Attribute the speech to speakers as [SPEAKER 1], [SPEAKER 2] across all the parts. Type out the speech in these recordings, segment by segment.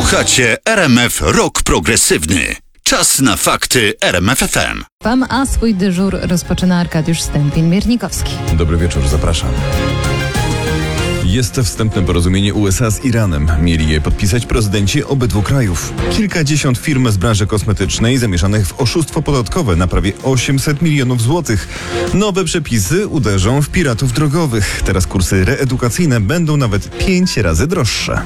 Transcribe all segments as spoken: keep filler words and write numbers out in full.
[SPEAKER 1] Słuchacie R M F Rock Progresywny. Czas na fakty R M F F M.
[SPEAKER 2] Wam, a swój dyżur rozpoczyna Arkadiusz Stępień-Miernikowski.
[SPEAKER 3] Dobry wieczór, zapraszam. Jest wstępne porozumienie U S A z Iranem. Mieli je podpisać prezydenci obydwu krajów. Kilkadziesiąt firm z branży kosmetycznej zamieszanych w oszustwo podatkowe na prawie osiemset milionów złotych. Nowe przepisy uderzą w piratów drogowych. Teraz kursy reedukacyjne będą nawet pięć razy droższe.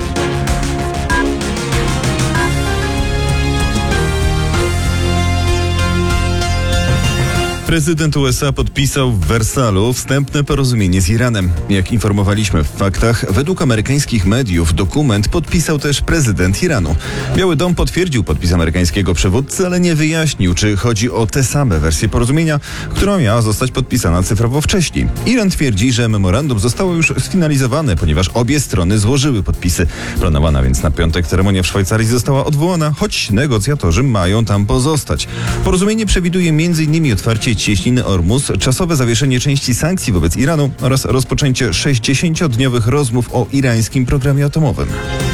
[SPEAKER 3] Prezydent U S A podpisał w Wersalu wstępne porozumienie z Iranem. Jak informowaliśmy w faktach, według amerykańskich mediów dokument podpisał też prezydent Iranu. Biały Dom potwierdził podpis amerykańskiego przywódcy, ale nie wyjaśnił, czy chodzi o te same wersje porozumienia, która miała zostać podpisana cyfrowo wcześniej. Iran twierdzi, że memorandum zostało już sfinalizowane, ponieważ obie strony złożyły podpisy. Planowana więc na piątek ceremonia w Szwajcarii została odwołana, choć negocjatorzy mają tam pozostać. Porozumienie przewiduje między innymi otwarcie cieśniny Ormus, czasowe zawieszenie części sankcji wobec Iranu oraz rozpoczęcie sześćdziesięciodniowych rozmów o irańskim programie atomowym.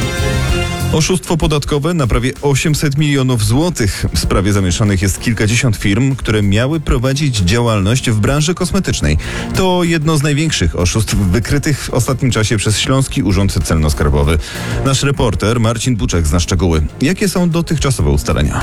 [SPEAKER 3] Oszustwo podatkowe na prawie osiemset milionów złotych. W sprawie zamieszanych jest kilkadziesiąt firm, które miały prowadzić działalność w branży kosmetycznej. To jedno z największych oszustw wykrytych w ostatnim czasie przez Śląski Urząd Celno-Skarbowy. Nasz reporter Marcin Buczek zna szczegóły. Jakie są dotychczasowe ustalenia?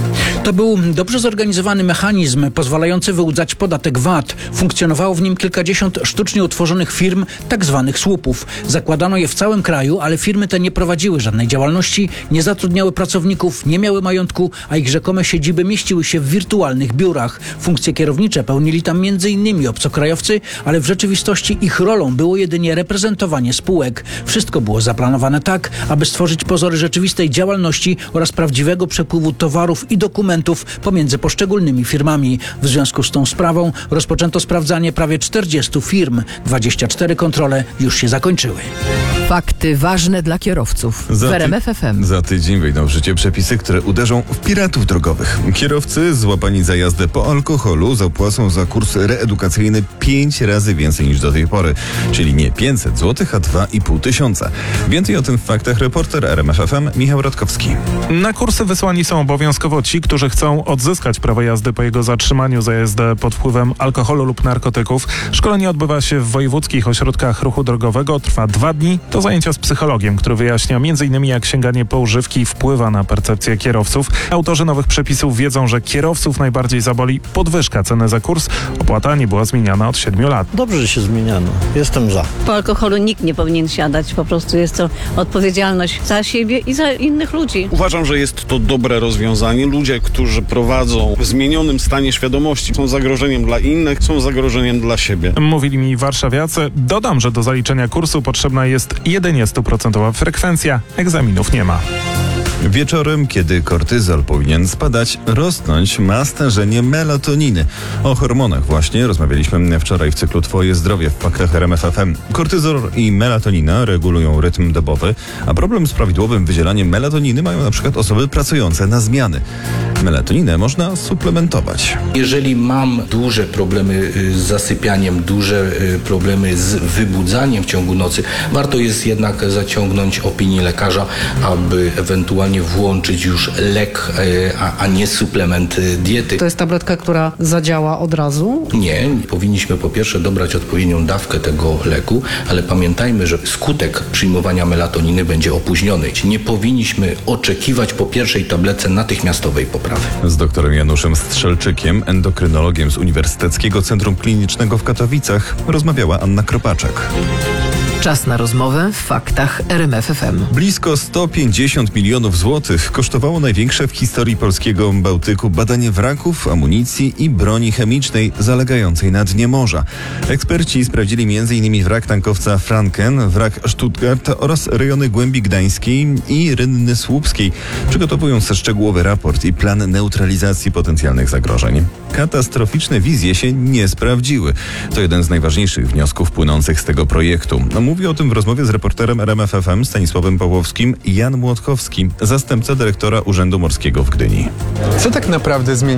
[SPEAKER 4] To był dobrze zorganizowany mechanizm pozwalający wyłudzać podatek V A T. Funkcjonowało w nim kilkadziesiąt sztucznie utworzonych firm, tak zwanych słupów. Zakładano je w całym kraju, ale firmy te nie prowadziły żadnej działalności, nie zatrudniały pracowników, nie miały majątku, a ich rzekome siedziby mieściły się w wirtualnych biurach. Funkcje kierownicze pełnili tam między innymi obcokrajowcy, ale w rzeczywistości ich rolą było jedynie reprezentowanie spółek. Wszystko było zaplanowane tak, aby stworzyć pozory rzeczywistej działalności oraz prawdziwego przepływu towarów i dokumentów pomiędzy poszczególnymi firmami. W związku z tą sprawą rozpoczęto sprawdzanie prawie czterdziestu firm. dwadzieścia cztery kontrole już się zakończyły.
[SPEAKER 2] Fakty ważne dla kierowców w
[SPEAKER 3] Za
[SPEAKER 2] R M F F M.
[SPEAKER 3] Za tydzień wejdą w życie przepisy, które uderzą w piratów drogowych. Kierowcy złapani za jazdę po alkoholu zapłacą za kurs reedukacyjny pięć razy więcej niż do tej pory, czyli nie pięćset złotych, a dwa i pół tysiąca. Więcej o tym w faktach reporter R M F F M Michał Radkowski.
[SPEAKER 5] Na kursy wysłani są obowiązkowo ci, którzy chcą odzyskać prawo jazdy po jego zatrzymaniu za jazdę pod wpływem alkoholu lub narkotyków. Szkolenie odbywa się w wojewódzkich ośrodkach ruchu drogowego, trwa dwa dni. To zajęcia z psychologiem, który wyjaśnia m.in. jak sięganie po używki wpływa na percepcję kierowców. Autorzy nowych przepisów wiedzą, że kierowców najbardziej zaboli podwyżka ceny za kurs. Opłata nie była zmieniana od siedmiu lat.
[SPEAKER 6] Dobrze, że się zmieniano. Jestem za.
[SPEAKER 7] Po alkoholu nikt nie powinien siadać. Po prostu jest to odpowiedzialność za siebie i za innych ludzi.
[SPEAKER 8] Uważam, że jest to dobre rozwiązanie. Ludzie, którzy prowadzą w zmienionym stanie świadomości, są zagrożeniem dla innych, są zagrożeniem dla siebie.
[SPEAKER 5] Mówili mi warszawiacy. Dodam, że do zaliczenia kursu potrzebna jest jedynie stuprocentowa frekwencja. Egzaminów nie ma.
[SPEAKER 3] Wieczorem, kiedy kortyzol powinien spadać, rosnąć ma stężenie melatoniny. O hormonach właśnie rozmawialiśmy wczoraj w cyklu Twoje zdrowie w faktach R M F F M. Kortyzol i melatonina regulują rytm dobowy, a problem z prawidłowym wydzielaniem melatoniny mają na przykład osoby pracujące na zmiany. Melatoninę można suplementować.
[SPEAKER 9] Jeżeli mam duże problemy z zasypianiem, duże problemy z wybudzaniem w ciągu nocy, warto jest jednak zaciągnąć opinię lekarza, aby ewentualnie włączyć już lek, a, a nie suplement diety.
[SPEAKER 10] To jest tabletka, która zadziała od razu?
[SPEAKER 9] Nie. Powinniśmy po pierwsze dobrać odpowiednią dawkę tego leku, ale pamiętajmy, że skutek przyjmowania melatoniny będzie opóźniony. Nie powinniśmy oczekiwać po pierwszej tabletce natychmiastowej poprawy.
[SPEAKER 3] Z doktorem Januszem Strzelczykiem, endokrynologiem z Uniwersyteckiego Centrum Klinicznego w Katowicach, rozmawiała Anna Kropaczek.
[SPEAKER 2] Czas na rozmowę w faktach R M F F M.
[SPEAKER 3] Blisko sto pięćdziesiąt milionów złotych kosztowało największe w historii polskiego Bałtyku badanie wraków, amunicji i broni chemicznej zalegającej na dnie morza. Eksperci sprawdzili m in wrak tankowca Franken, wrak Stuttgart oraz rejony Głębi Gdańskiej i Rynny Słupskiej, przygotowując szczegółowy raport i plan neutralizacji potencjalnych zagrożeń. Katastroficzne wizje się nie sprawdziły. To jeden z najważniejszych wniosków płynących z tego projektu. Mówi o tym w rozmowie z reporterem R M F F M Stanisławem Pawłowskim Jan Młotkowski, zastępca dyrektora Urzędu Morskiego w Gdyni.
[SPEAKER 11] Co tak naprawdę zmieni